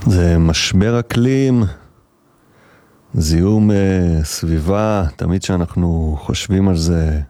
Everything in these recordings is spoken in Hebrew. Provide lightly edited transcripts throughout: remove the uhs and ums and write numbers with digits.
זה משבר אקלים, זיהום סביבה, תמיד שאנחנו חושבים על זה,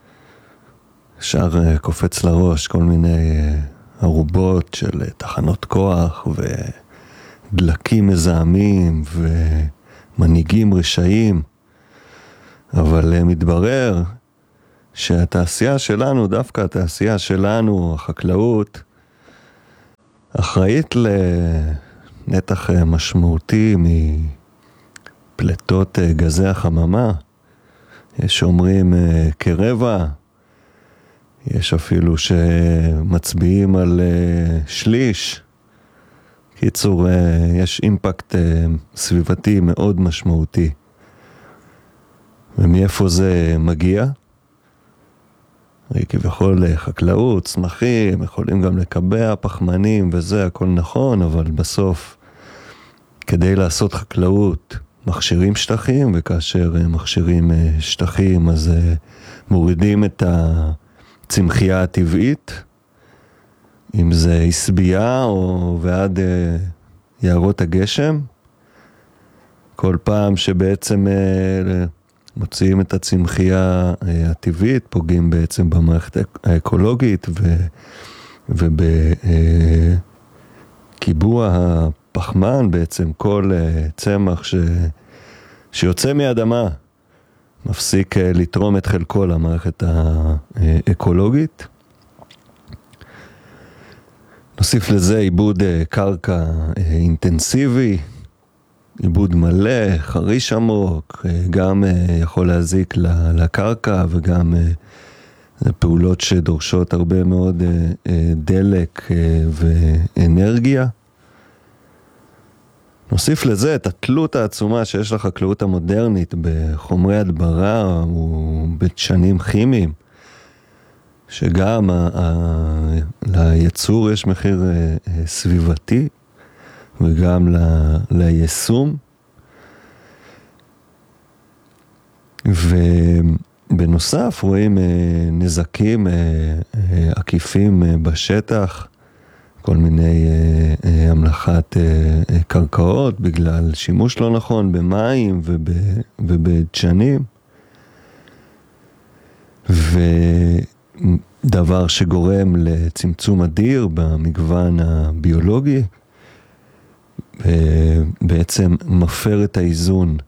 ישר קופץ לראש כל מיני ערובות של תחנות כוח ודלקים מזהמים ומנהיגים רשעים, אבל מתברר שהתעשייה שלנו, דווקא התעשייה שלנו, החקלאות, אחראית לנתח משמעותי מפלטות גזי החממה. יש אומרים כרבע, יש אפילו שמצביעים על שליש. קיצור, יש אימפקט סביבתי מאוד משמעותי. ומאיפה זה מגיע? כביכול חקלאות, צמחים, יכולים גם לקבע פחמנים וזה, הכל נכון, אבל בסוף, כדי לעשות חקלאות, מכשירים שטחים, וכאשר מכשירים שטחים, אז מורידים את הצמחייה הטבעית, אם זה הסבייה או ועד יערות הגשם, כל פעם שבעצם מוציאים את הצמחייה הטבעית, פוגעים בעצם במערכת האקולוגית ובקיבוע הפחמן, בעצם כל צמח שיוצא מהאדמה מפסיק לתרום את חלקו למערכת האקולוגית. נוסיף לזה עיבוד קרקע אינטנסיבי, עיבוד מלא, חריש עמוק, גם יכול להזיק לקרקע וגם פעולות שדורשות הרבה מאוד דלק ואנרגיה. נוסיף לזה את התלות העצומה שיש לחקלאות המודרנית בחומרי הדברה ובדשנים כימיים, שגם לייצור יש מחיר סביבתי וגם ליישום. ובנוסף רואים נזקים עקיפים בשטח, כל מיני המלחת קרקעות בגלל שימוש לא נכון במים ובדשנים, ודבר שגורם לצמצום אדיר במגוון הביולוגי, ובעצם מפר את האיזון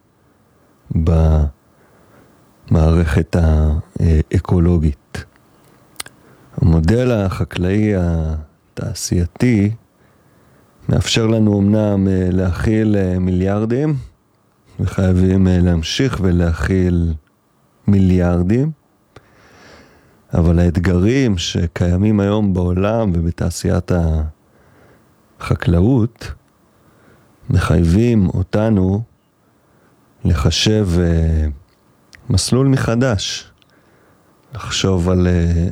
במערכת האקולוגית. המודל החקלאי התעשייתי מאפשר לנו אמנם להכיל מיליארדים, וחייבים להמשיך ולהכיל מיליארדים, אבל האתגרים שקיימים היום בעולם ובתעשיית החקלאות מחייבים אותנו לחשב מסלול מחדש, לחשוב על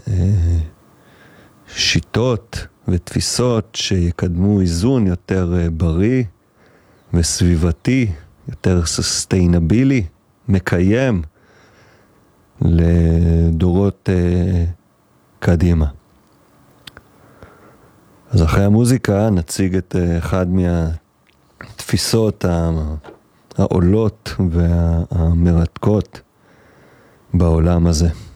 שיטות ותפיסות שיקדמו איזון יותר בריא וסביבתי, יותר סוסטיינבילי, מקיים לדורות קדימה. אז אחרי המוזיקה נציג את אחד מהתפיסות העולות והמרתקות בעולם הזה.